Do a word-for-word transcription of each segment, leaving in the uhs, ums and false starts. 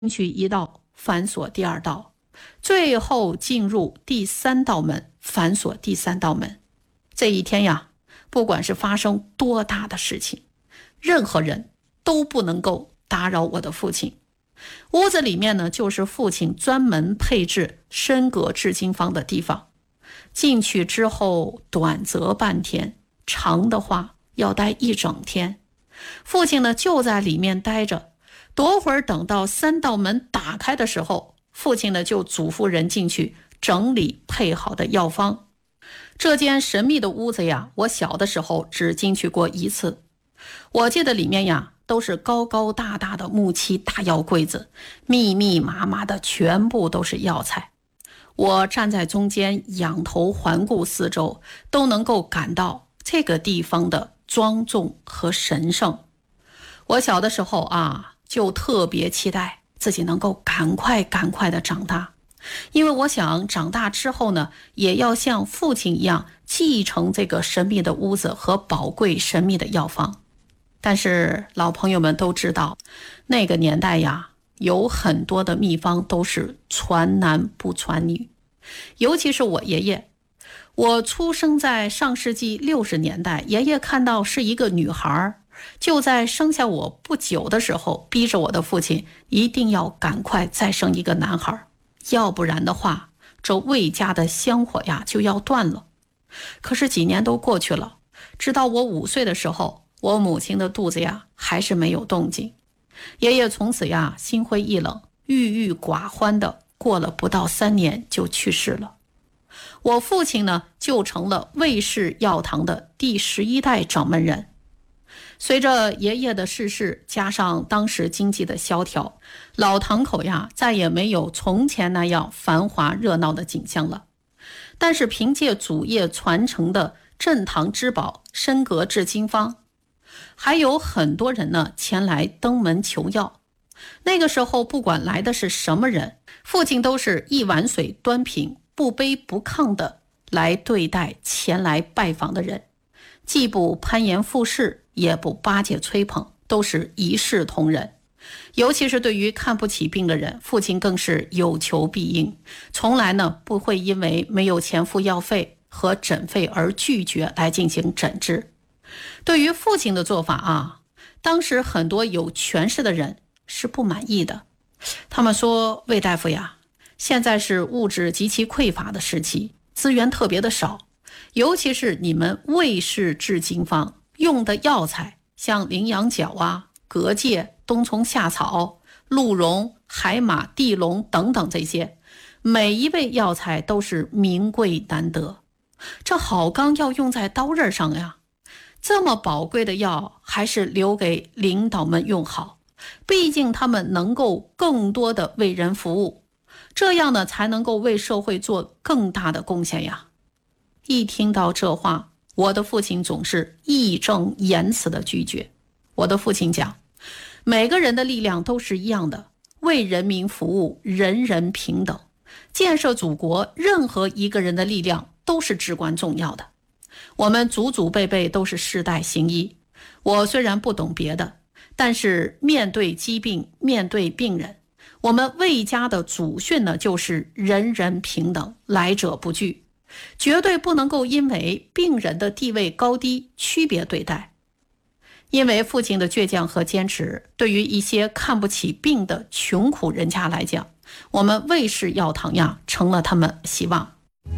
去一道，反锁第二道，最后进入第三道门，反锁第三道门。这一天呀，不管是发生多大的事情，任何人都不能够打扰我的父亲。屋子里面呢，就是父亲专门配置升格制经方的地方。进去之后，短则半天，长的话要待一整天。父亲呢就在里面待着，多会儿等到三道门打开的时候，父亲呢就嘱咐人进去整理配好的药方。这间神秘的屋子呀，我小的时候只进去过一次。我记得里面呀都是高高大大的木漆大药柜子，密密麻麻的全部都是药材。我站在中间，仰头环顾四周，都能够感到这个地方的庄重和神圣。我小的时候啊，就特别期待自己能够赶快赶快的长大，因为我想长大之后呢，也要像父亲一样继承这个神秘的屋子和宝贵神秘的药方。但是老朋友们都知道，那个年代呀，有很多的秘方都是传男不传女，尤其是我爷爷。我出生在上世纪六十年代，爷爷看到是一个女孩，就在生下我不久的时候，逼着我的父亲一定要赶快再生一个男孩，要不然的话，这魏家的香火呀就要断了。可是几年都过去了，直到我五岁的时候，我母亲的肚子呀还是没有动静。爷爷从此呀心灰意冷，郁郁寡欢的过了不到三年就去世了。我父亲呢就成了魏氏药堂的第十一代掌门人。随着爷爷的逝世，加上当时经济的萧条，老堂口呀再也没有从前那样繁华热闹的景象了。但是凭借祖业传承的镇堂之宝升格制经方，还有很多人呢前来登门求药。那个时候不管来的是什么人，父亲都是一碗水端平，不卑不亢的来对待前来拜访的人，既不攀岩附势，也不巴结吹捧，都是一视同仁。尤其是对于看不起病的人，父亲更是有求必应，从来呢不会因为没有钱付药费和诊费而拒绝来进行诊治。对于父亲的做法啊，当时很多有权势的人是不满意的。他们说，魏大夫呀，现在是物质极其匮乏的时期，资源特别的少，尤其是你们魏氏制经方用的药材，像羚羊角啊、蛤蚧、冬虫夏草、鹿茸、海马、地龙等等，这些每一味药材都是名贵难得，这好钢要用在刀刃上呀。这么宝贵的药还是留给领导们用好，毕竟他们能够更多的为人服务，这样呢才能够为社会做更大的贡献呀。一听到这话，我的父亲总是义正言辞的拒绝。我的父亲讲，每个人的力量都是一样的，为人民服务，人人平等，建设祖国，任何一个人的力量都是至关重要的。我们祖祖辈辈都是世代行医，我虽然不懂别的，但是面对疾病，面对病人，我们魏家的祖训呢，就是人人平等，来者不拒，绝对不能够因为病人的地位高低区别对待。因为父亲的倔强和坚持，对于一些看不起病的穷苦人家来讲，我们魏氏药堂呀成了他们希望。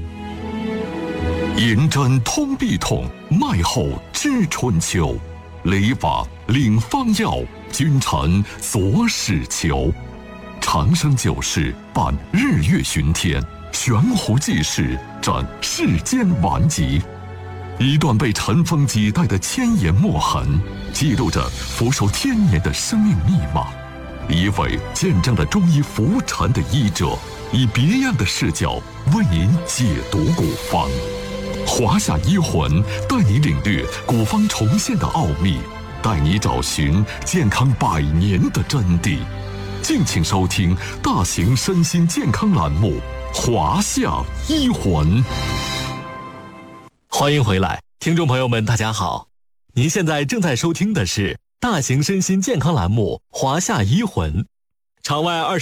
银针通臂痛，脉后知春秋。理法领方药，君臣佐使求。长生久视，伴日月巡天，悬壶济世，展世间顽疾。一段被尘封几代的千言墨痕，记录着俯首天年的生命密码。一位见证了中医浮沉的医者，以别样的视角为您解读古方。华夏医魂带你领略古方重现的奥秘，带你找寻健康百年的真谛。敬请收听大型身心健康栏目《华夏医魂》。 欢迎回来，听众朋友们，大家好！您现在正在收听的是大型身心健康栏目《华夏医魂》， 场外二